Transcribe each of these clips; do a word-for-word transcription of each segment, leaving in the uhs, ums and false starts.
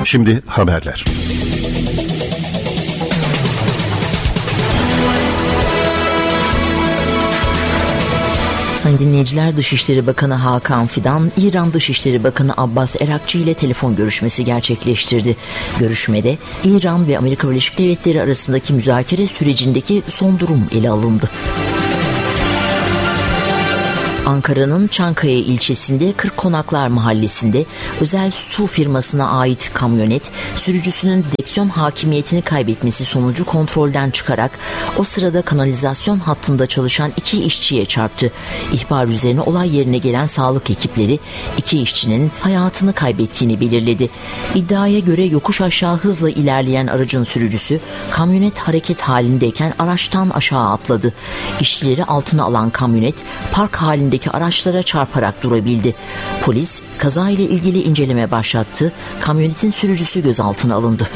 Şimdi haberler. Sayın dinleyiciler, Dışişleri Bakanı Hakan Fidan, İran Dışişleri Bakanı Abbas Erakçı ile telefon görüşmesi gerçekleştirdi. Görüşmede İran ve Amerika Birleşik Devletleri arasındaki müzakere sürecindeki son durum ele alındı. Ankara'nın Çankaya ilçesinde Kırkkonaklar mahallesinde özel su firmasına ait kamyonet sürücüsünün direksiyon hakimiyetini kaybetmesi sonucu kontrolden çıkarak o sırada kanalizasyon hattında çalışan iki işçiye çarptı. İhbar üzerine olay yerine gelen sağlık ekipleri iki işçinin hayatını kaybettiğini belirledi. İddiaya göre yokuş aşağı hızla ilerleyen aracın sürücüsü kamyonet hareket halindeyken araçtan aşağı atladı. İşçileri altına alan kamyonet park halinde araçlara çarparak durabildi. Polis kazayla ilgili inceleme başlattı. Kamyonetin sürücüsü gözaltına alındı.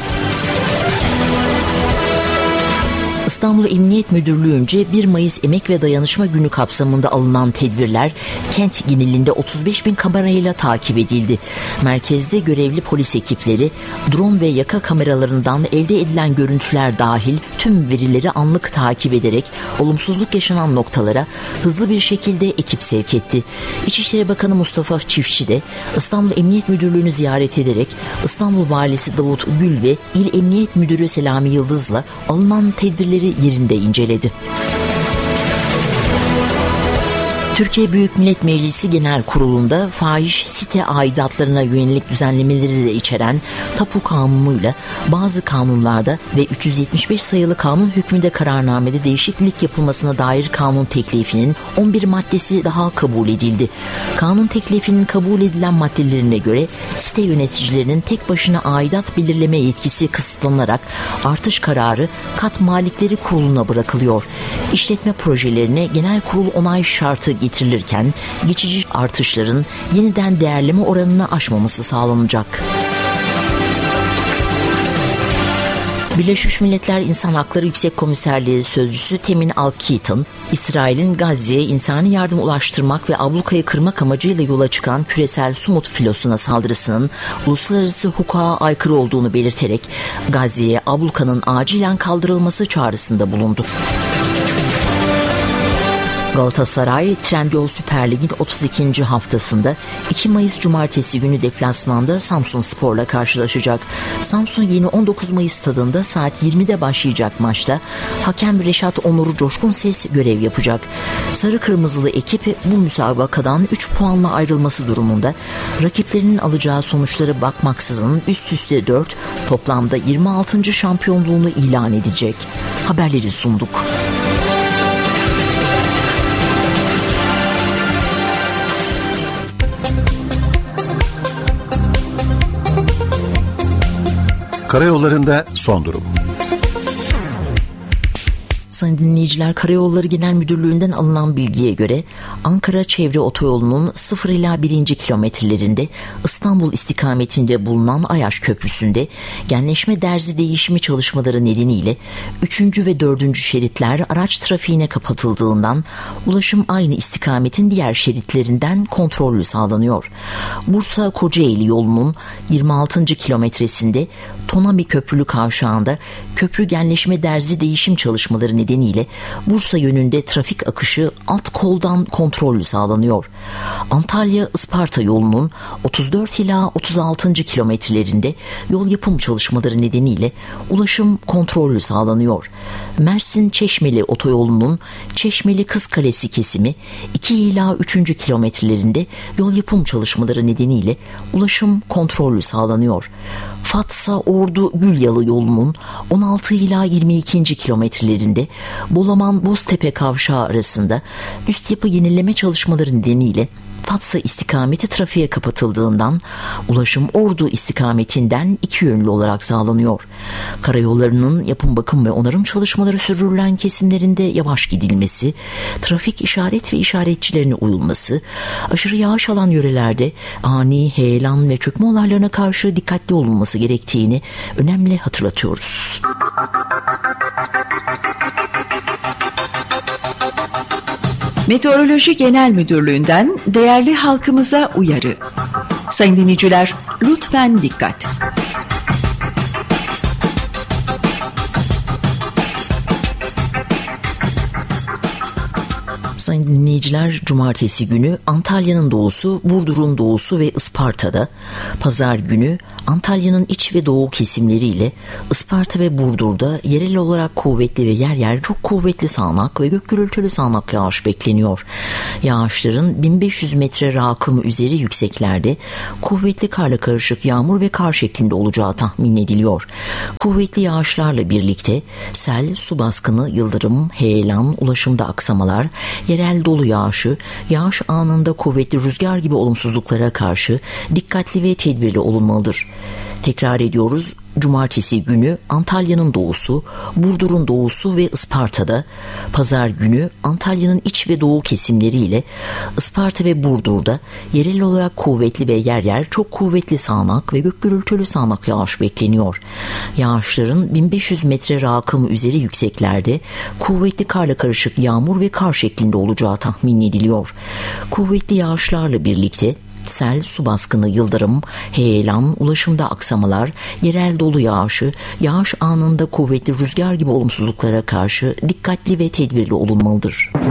İstanbul Emniyet Müdürlüğü'nce bir Mayıs Emek ve Dayanışma Günü kapsamında alınan tedbirler kent genelinde otuz beş bin kamerayla takip edildi. Merkezde görevli polis ekipleri drone ve yaka kameralarından elde edilen görüntüler dahil tüm verileri anlık takip ederek olumsuzluk yaşanan noktalara hızlı bir şekilde ekip sevk etti. İçişleri Bakanı Mustafa Çiftçi de İstanbul Emniyet Müdürlüğü'nü ziyaret ederek İstanbul Valisi Davut Gül ve İl Emniyet Müdürü Selami Yıldız'la alınan tedbirleri yerinde inceledi. Türkiye Büyük Millet Meclisi Genel Kurulu'nda fahiş site aidatlarına yönelik düzenlemeleri de içeren Tapu Kanunu'yla bazı kanunlarda ve üç yüz yetmiş beş sayılı kanun hükmünde kararnamede değişiklik yapılmasına dair kanun teklifinin on bir maddesi daha kabul edildi. Kanun teklifinin kabul edilen maddelerine göre site yöneticilerinin tek başına aidat belirleme yetkisi kısıtlanarak artış kararı Kat Malikleri Kurulu'na bırakılıyor. İşletme projelerine genel kurul onay şartı getirilirken geçici artışların yeniden değerleme oranını aşmaması sağlanacak. Birleşmiş Milletler İnsan Hakları Yüksek Komiserliği Sözcüsü Temin Al-Keaton, İsrail'in Gazze'ye insani yardım ulaştırmak ve ablukayı kırmak amacıyla yola çıkan küresel Sumut filosuna saldırısının uluslararası hukuka aykırı olduğunu belirterek Gazze'ye ablukanın acilen kaldırılması çağrısında bulundu. Galatasaray, Trendyol Süper Lig'in otuz ikinci haftasında iki Mayıs Cumartesi günü deplasmanda Samsunspor'la karşılaşacak. Samsun yeni on dokuz Mayıs stadında saat yirmide başlayacak maçta hakem Reşat Onur Coşkunses görev yapacak. Sarı Kırmızılı ekip bu müsabakadan üç puanla ayrılması durumunda rakiplerinin alacağı sonuçlara bakmaksızın üst üste dört, toplamda yirmi altıncı şampiyonluğunu ilan edecek. Haberleri sunduk. Karayollarında son durum. Sayın dinleyiciler, Karayolları Genel Müdürlüğü'nden alınan bilgiye göre Ankara Çevre Otoyolu'nun sıfır ila birinci kilometrelerinde İstanbul istikametinde bulunan Ayaş Köprüsü'nde genleşme derzi değişimi çalışmaları nedeniyle üçüncü ve dördüncü şeritler araç trafiğine kapatıldığından ulaşım aynı istikametin diğer şeritlerinden kontrollü sağlanıyor. Bursa-Kocaeli yolunun yirmi altıncı kilometresinde Tonami Köprülü Kavşağı'nda köprü genleşme derzi değişim çalışmaları nedeniyle nedeniyle Bursa yönünde trafik akışı alt koldan kontrollü sağlanıyor. Antalya-Isparta yolunun otuz dört ila otuz altıncı kilometrelerinde yol yapım çalışmaları nedeniyle ulaşım kontrollü sağlanıyor. Mersin-Çeşmeli otoyolunun Çeşmeli-Kızkalesi kesimi iki ila üçüncü kilometrelerinde yol yapım çalışmaları nedeniyle ulaşım kontrollü sağlanıyor. Fatsa-Ordu-Gülyalı yolunun on altı ila yirmi ikinci kilometrelerinde Bolaman-Boztepe kavşağı arasında üst yapı yenileme çalışmaları nedeniyle Fatsa istikameti trafiğe kapatıldığından ulaşım Ordu istikametinden iki yönlü olarak sağlanıyor. Karayollarının yapım, bakım ve onarım çalışmaları sürdürülen kesimlerinde yavaş gidilmesi, trafik işaret ve işaretçilerine uyulması, aşırı yağış alan yörelerde ani, heyelan ve çökme olaylarına karşı dikkatli olunması gerektiğini önemli hatırlatıyoruz. Meteoroloji Genel Müdürlüğü'nden değerli halkımıza uyarı. Sayın dinleyiciler, lütfen dikkat. Sayın dinleyiciler, cumartesi günü Antalya'nın doğusu, Burdur'un doğusu ve Isparta'da, pazar günü Antalya'nın iç ve doğu kesimleriyle Isparta ve Burdur'da yerel olarak kuvvetli ve yer yer çok kuvvetli sağanak ve gök gürültülü sağanak yağış bekleniyor. Yağışların bin beş yüz metre rakım üzeri yükseklerde kuvvetli karla karışık yağmur ve kar şeklinde olacağı tahmin ediliyor. Kuvvetli yağışlarla birlikte sel, su baskını, yıldırım, heyelan, ulaşımda aksamalar, yerel dolu yağışı, yağış anında kuvvetli rüzgar gibi olumsuzluklara karşı dikkatli ve tedbirli olunmalıdır. Tekrar ediyoruz. Cumartesi günü Antalya'nın doğusu, Burdur'un doğusu ve Isparta'da, pazar günü Antalya'nın iç ve doğu kesimleriyle Isparta ve Burdur'da yerel olarak kuvvetli ve yer yer çok kuvvetli sağanak ve gök gürültülü sağanak yağış bekleniyor. Yağışların bin beş yüz metre rakım üzeri yükseklerde kuvvetli karla karışık yağmur ve kar şeklinde olacağı tahmin ediliyor. Kuvvetli yağışlarla birlikte sel, su baskını, yıldırım, heyelan, ulaşımda aksamalar, yerel dolu yağışı, yağış anında kuvvetli rüzgar gibi olumsuzluklara karşı dikkatli ve tedbirli olunmalıdır.